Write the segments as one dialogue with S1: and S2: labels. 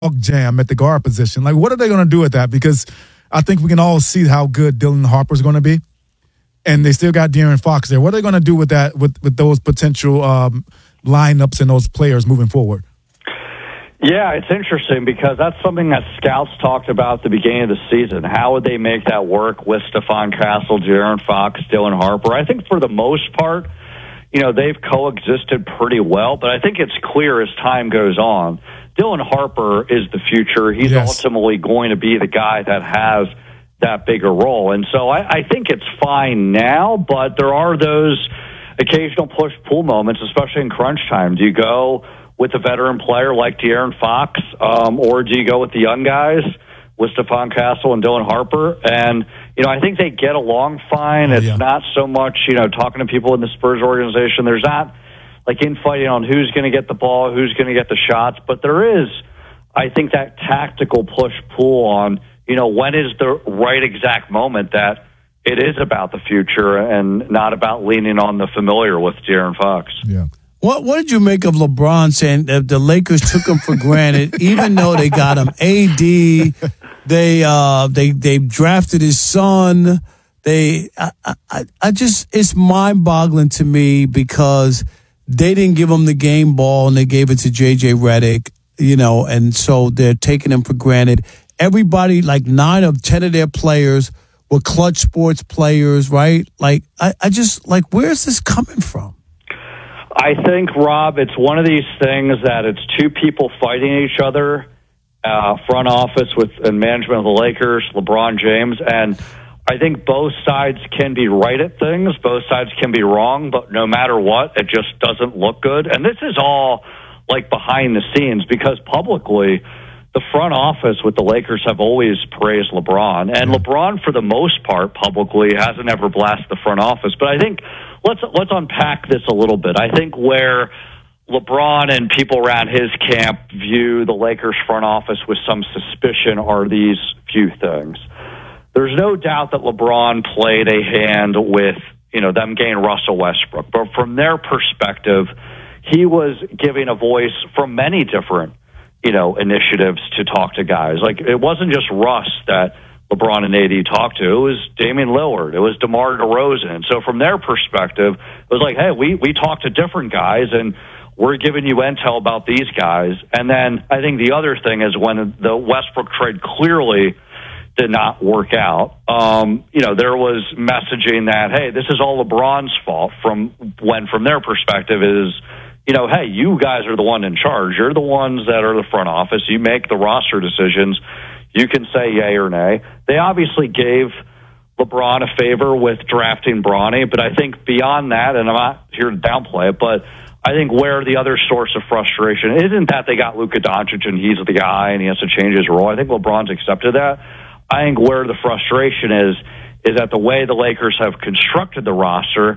S1: jam at the guard position. Like, what are they going to do with that? Because I think we can all see how good Dylan Harper's going to be, and they still got De'Aaron Fox there. What are they going to do with that, with those potential lineups and those players moving forward?
S2: Yeah, it's interesting because that's something that scouts talked about at the beginning of the season. How would they make that work with Stephon Castle, De'Aaron Fox, Dylan Harper? I think for the most part, they've coexisted pretty well, but I think it's clear as time goes on, Dylan Harper is the future. He's ultimately going to be the guy that has that bigger role. And so I think it's fine now, but there are those occasional push-pull moments, especially in crunch time. Do you go with a veteran player like De'Aaron Fox, or do you go with the young guys with Stephon Castle and Dylan Harper? And, I think they get along fine. It's not so much, talking to people in the Spurs organization. There's not like infighting on who's going to get the ball, who's going to get the shots. But there is, I think, that tactical push-pull on, when is the right exact moment that it is about the future and not about leaning on the familiar with De'Aaron Fox.
S1: Yeah.
S3: What did you make of LeBron saying that the Lakers took him for granted, even though they got him AD, they drafted his son. It's mind-boggling to me because they didn't give him the game ball and they gave it to JJ Redick, and so they're taking him for granted. Everybody, like 9 of 10 of their players were clutch sports players, right? Like, I just, where's this coming from?
S2: I think, Rob, it's one of these things that it's two people fighting each other, front office and management of the Lakers, LeBron James, and I think both sides can be right at things, both sides can be wrong, but no matter what, it just doesn't look good. And this is all like behind the scenes because publicly, the front office with the Lakers have always praised LeBron, and LeBron, for the most part, publicly hasn't ever blasted the front office. But I think let's unpack this a little bit. I think where LeBron and people around his camp view the Lakers front office with some suspicion are these few things. There's no doubt that LeBron played a hand with them getting Russell Westbrook, but from their perspective, he was giving a voice from many different initiatives to talk to guys. Like, it wasn't just Russ that LeBron and AD talked to. It was Damian Lillard. It was DeMar DeRozan. So from their perspective, it was like, hey, we talked to different guys, and we're giving you intel about these guys. And then I think the other thing is when the Westbrook trade clearly did not work out, there was messaging that, hey, this is all LeBron's fault from their perspective is, hey, you guys are the one in charge. You're the ones that are the front office. You make the roster decisions. You can say yay or nay. They obviously gave LeBron a favor with drafting Bronny, but I think beyond that, and I'm not here to downplay it, but I think where the other source of frustration isn't that they got Luka Doncic and he's the guy and he has to change his role. I think LeBron's accepted that. I think where the frustration is that the way the Lakers have constructed the roster,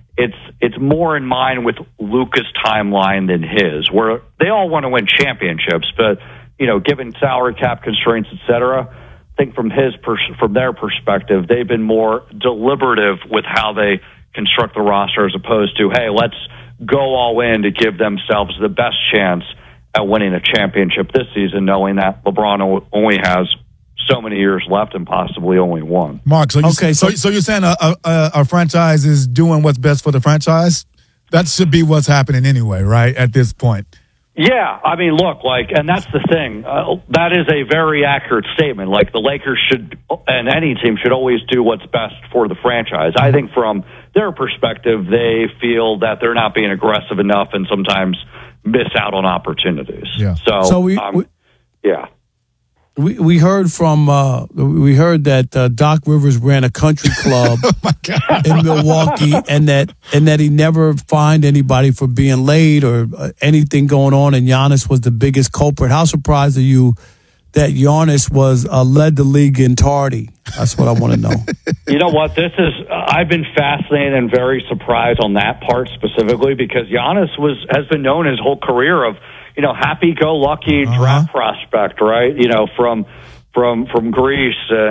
S2: it's more in line with Luka's timeline than his, where they all want to win championships, but given salary cap constraints, et cetera, I think from their perspective, they've been more deliberative with how they construct the roster as opposed to, hey, let's go all in to give themselves the best chance at winning a championship this season, knowing that LeBron only has so many years left and possibly only one.
S1: Mark, so you're saying a franchise is doing what's best for the franchise? That should be what's happening anyway, right, at this point?
S2: Yeah, I mean, look, and that's the thing. That is a very accurate statement. Like, the Lakers should, and any team should always do what's best for the franchise. I think from their perspective, they feel that they're not being aggressive enough and sometimes miss out on opportunities.
S1: Yeah.
S2: Yeah.
S3: We heard that Doc Rivers ran a country club in Milwaukee, and that he never fined anybody for being late or anything going on, and Giannis was the biggest culprit. How surprised are you that Giannis was led the league in tardy? That's what I want to know.
S2: You know what? I've been fascinated and very surprised on that part specifically because Giannis has been known his whole career of, happy-go-lucky draft prospect, right? From Greece,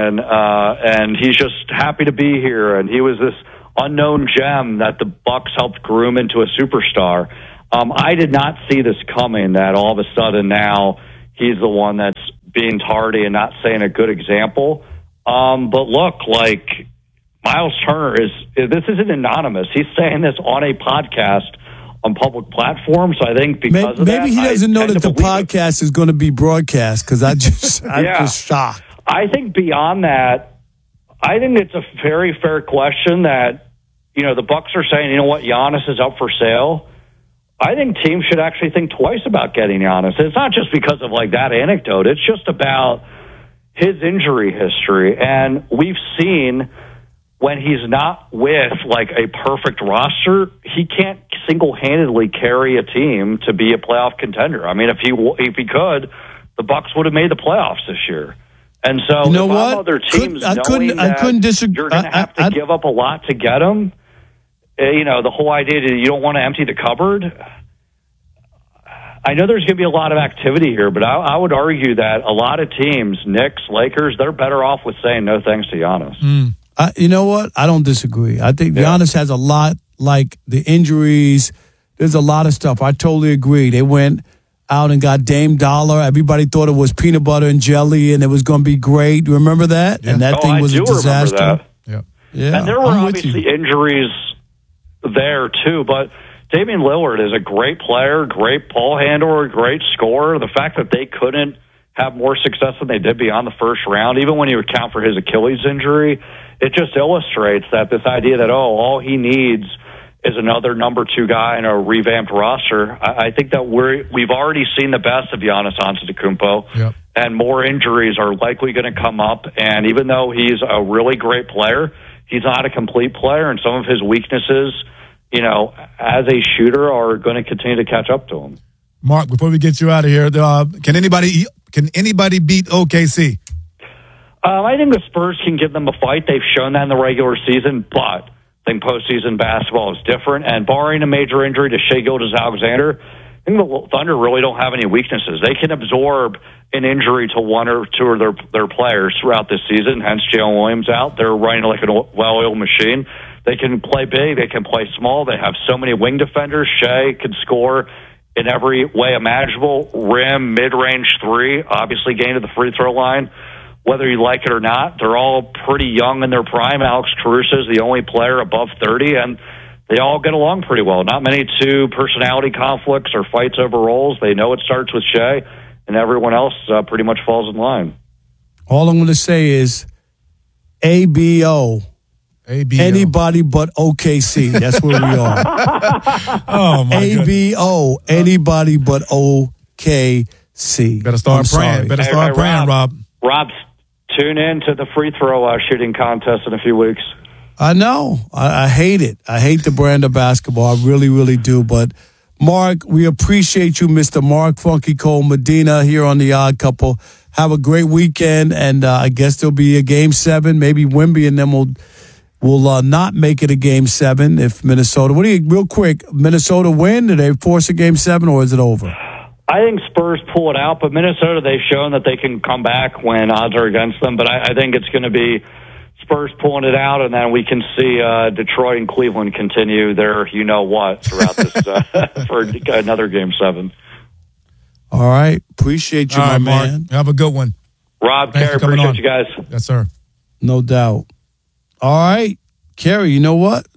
S2: and he's just happy to be here. And he was this unknown gem that the Bucks helped groom into a superstar. I did not see this coming. That all of a sudden now he's the one that's being tardy and not setting a good example. But look, like Miles Turner this isn't anonymous. He's saying this on a podcast on public platforms. So I think because of that,
S3: maybe he doesn't know that the podcast is going to be broadcast, because I'm just shocked.
S2: I think beyond that, I think it's a very fair question that, the Bucks are saying, you know what, Giannis is up for sale. I think teams should actually think twice about getting Giannis. It's not just because of like that anecdote. It's just about his injury history. And we've seen when he's not with like a perfect roster, he can't single-handedly carry a team to be a playoff contender. I mean, if he could, the Bucks would have made the playoffs this year. And so, other teams I couldn't disagree. You're going to have to give up a lot to get him. The whole idea that you don't want to empty the cupboard. I know there's going to be a lot of activity here, but I would argue that a lot of teams, Knicks, Lakers, they're better off with saying no thanks to Giannis.
S3: You know what? I don't disagree. I think Giannis has a lot, like the injuries. There's a lot of stuff. I totally agree. They went out and got Dame Dollar. Everybody thought it was peanut butter and jelly, and it was going to be great. Remember that? Yeah. And that thing was a disaster.
S1: Yeah.
S2: And there were obviously injuries there too, but Damian Lillard is a great player, great ball handler, great scorer. The fact that they couldn't have more success than they did beyond the first round, even when you account for his Achilles injury, it just illustrates that this idea that, all he needs is another number 2 guy in a revamped roster. I think that we've already seen the best of Giannis Antetokounmpo, and more injuries are likely going to come up. And even though he's a really great player, he's not a complete player, and some of his weaknesses, as a shooter, are going to continue to catch up to him.
S1: Mark, before we get you out of here, can anybody beat OKC?
S2: I think the Spurs can give them a fight. They've shown that in the regular season, but I think postseason basketball is different. And barring a major injury to Shai Gilgeous-Alexander, I think the Thunder really don't have any weaknesses. They can absorb an injury to one or two of their players throughout this season, hence Jalen Williams out. They're running like a well-oiled machine. They can play big. They can play small. They have so many wing defenders. Shai can score in every way imaginable. Rim, mid-range 3, obviously getting to the free throw line. Whether you like it or not, they're all pretty young in their prime. Alex Caruso is the only player above 30, and they all get along pretty well. Not many personality conflicts or fights over roles. They know it starts with Shai, and everyone else pretty much falls in line.
S3: All I'm going to say is ABO. Anybody but OKC. That's where we are.
S1: Oh, my
S3: ABO. Anybody but OKC.
S1: Better start praying. Better start praying, Rob.
S2: Rob, tune in to the free throw shooting contest in a few weeks.
S3: I know. I hate it. I hate the brand of basketball. I really, really do. But, Mark, we appreciate you, Mr. Mark Funky Cole Medina, here on The Odd Couple. Have a great weekend, and I guess there'll be a Game 7. Maybe Wemby and them will not make it a Game 7 if Minnesota. Real quick, Minnesota win? Do they force a Game 7, or is it over?
S2: I think Spurs pull it out, but Minnesota, they've shown that they can come back when odds are against them. But I think it's going to be Spurs pulling it out, and then we can see Detroit and Cleveland continue their you-know-what throughout this for another Game 7.
S3: All right. Appreciate you, my man.
S1: Mark. Have a good one.
S2: Rob, Kerry, appreciate you guys.
S1: Yes, sir.
S3: No doubt. All right. Kerry, you know what?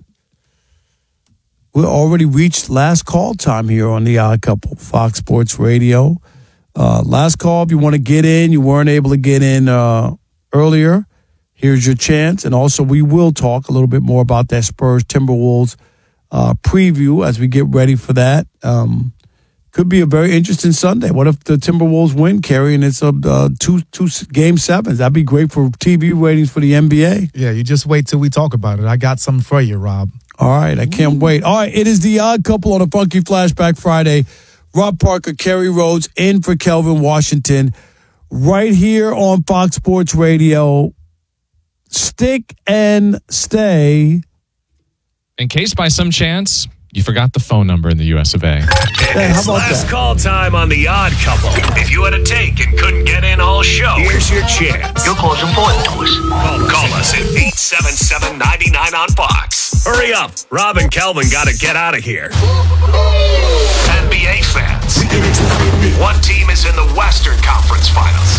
S3: We already reached last call time here on The Odd Couple, Fox Sports Radio. Last call, if you want to get in, you weren't able to get in earlier, here's your chance. And also, we will talk a little bit more about that Spurs-Timberwolves preview as we get ready for that. Could be a very interesting Sunday. What if the Timberwolves win, Kerry, and it's two Game 7s? That'd be great for TV ratings for the NBA.
S1: Yeah, you just wait till we talk about it. I got something for you, Rob.
S3: All right, I can't wait. All right, it is The Odd Couple on a Funky Flashback Friday. Rob Parker, Kerry Rhodes, in for Kelvin Washington, right here on Fox Sports Radio. Stick and stay.
S4: In case by some chance you forgot the phone number in the US of A.
S5: It's last call time on The Odd Couple. If you had a take and couldn't get in all show, here's your chance.
S6: Your call's important to us.
S5: Call us at 877-99 on Fox. Hurry up. Rob and Kelvin got to get out of here. NBA fans, what team is Memphis in the Western Conference Finals.